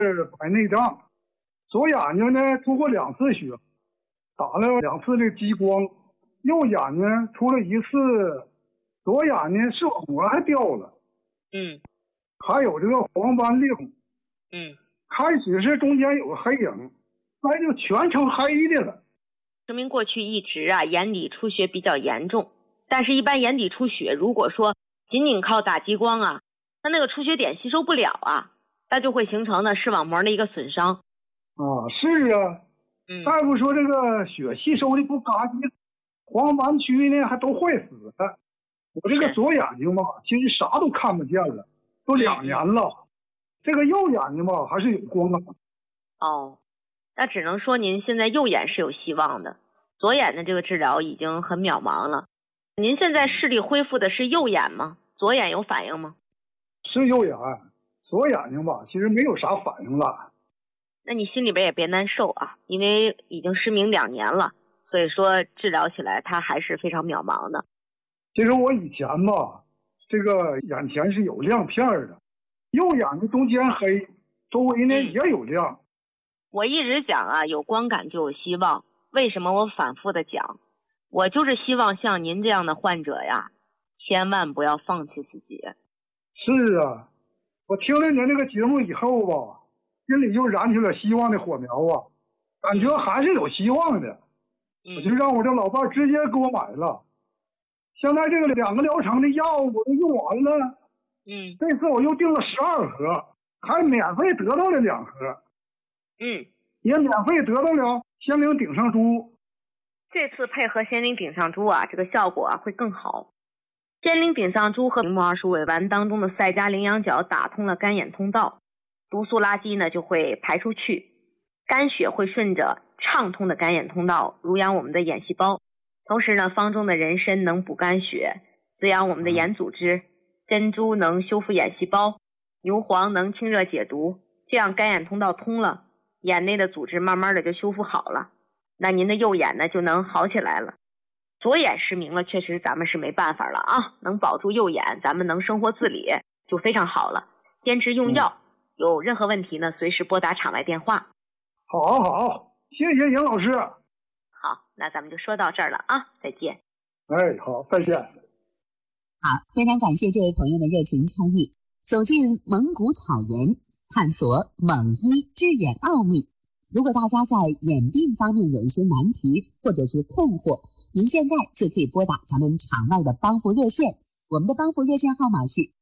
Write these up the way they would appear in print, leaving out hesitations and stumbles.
是白内障，左眼睛呢出过2次血，打了2次的激光，右眼睛出了1次，左眼睛视网膜还掉了，还有这个黄斑裂孔，开始是中间有个黑影，那就全成黑的了。 说明过去一直眼底出血比较严重，但是一般眼底出血如果说仅仅靠打激光它那个出血点吸收不了那就会形成视网膜的一个损伤。 是啊，大夫说这个血吸收的不干净，黄斑区呢还都坏死了。我这个左眼睛吧，其实啥都看不见了，都2年了。这个右眼睛吧，还是有光感。 那只能说您现在右眼是有希望的，左眼的这个治疗已经很渺茫了。您现在视力恢复的是右眼吗？左眼有反应吗？ 是右眼，左眼睛吧，其实没有啥反应了。 那你心里边也别难受因为已经失明2年了，所以说治疗起来它还是非常渺茫的。 其实我以前吧，这个眼前是有亮片的，右眼睛中间黑，周围呢也有亮。 我一直讲有光感就有希望，为什么我反复的讲？我就是希望像您这样的患者千万不要放弃自己。 是啊，我听了您这个节目以后吧，心里就燃起了希望的火苗感觉还是有希望的。我就让我这老伴直接给我买了。现在这个2个疗程的药我都用完了。这次我又订了12盒，还免费得到了2盒。也免费得到了仙灵顶上珠。 这次配合仙灵顶上珠这个效果会更好。仙灵顶上珠和明目25尾丸当中的赛迦羚羊角打通了干眼通道，毒素垃圾呢就会排出去，肝血会顺着畅通的干眼通道濡养我们的眼细胞。同时呢，方中的人参能补肝血，滋养我们的眼组织，珍珠能修复眼细胞，牛黄能清热解毒，这样干眼通道通了，眼内的组织慢慢的就修复好了，那您的右眼呢就能好起来了。左眼失明了，确实咱们是没办法了能保住右眼，咱们能生活自理就非常好了。坚持用药，有任何问题呢，随时拨打场外电话。 好，谢谢尹老师。 好，那咱们就说到这儿了再见。 好，再见。 好，非常感谢这位朋友的热情参与，走进蒙古草原，探索蒙医治眼奥秘。如果大家在眼病方面有一些难题或者是困惑，您现在就可以拨打咱们场外的帮扶热线，我们的帮扶热线号码是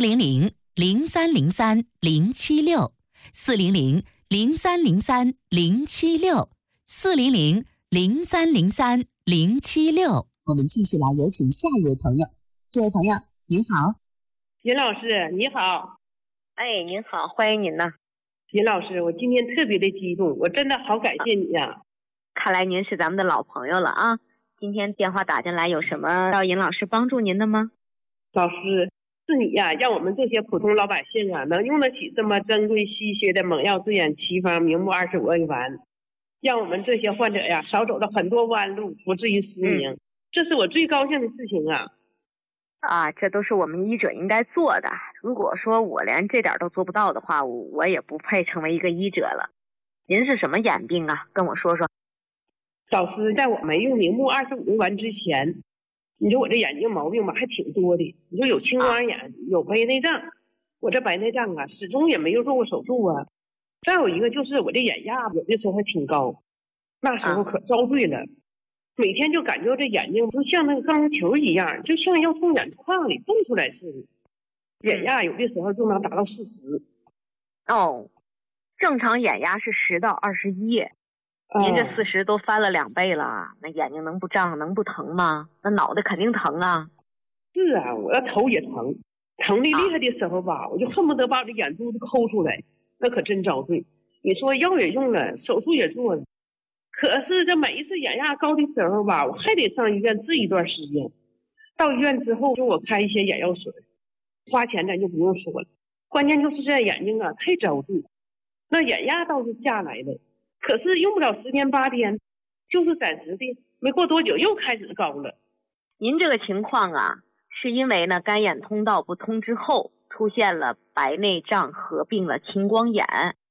400-0303-076，400-0303-076。我们继续来有请下一位朋友。这位朋友您好。 尹老师你好。 您好，欢迎您呢。 尹老师，我今天特别的激动，我真的好感谢你看来您是咱们的老朋友了今天电话打进来，有什么要尹老师帮助您的吗？ 老师，是你让我们这些普通老百姓能用得起这么珍贵稀缺的猛药治眼奇方明目25味丸，让我们这些患者少走了很多弯路，不至于失明，这是我最高兴的事情这都是我们医者应该做的。如果说我连这点都做不到的话，我也不配成为一个医者了。您是什么眼病跟我说说。 老师，在我没用明目25味丸之前，你说我这眼睛毛病吧还挺多的，你说有青光眼，有白内障，我这白内障始终也没有做过手术再有一个就是我这眼压有的时候还挺高，那时候可遭罪了，每天就感觉这眼睛就像那个钢球一样，就像要从眼眶里蹦出来似的，眼压有的时候就能达到40。 正常眼压是10到21，您这40都翻了2倍了，那眼睛能不胀能不疼吗？那脑袋肯定疼是我的头也疼，疼的厉害的时候吧，我就恨不得把我这眼珠子抠出来，那可真遭罪。你说药也用了，手术也做了，可是这每一次眼压高的时候吧，我还得上医院治一段时间。到医院之后，就我开一些眼药水，花钱咱就不用说了，关键就是这眼睛太遭罪。那眼压倒是下来了，可是用不了10天8天，就是暂时的，没过多久又开始高了。 您这个情况是因为呢干眼通道不通之后出现了白内障合并了青光眼，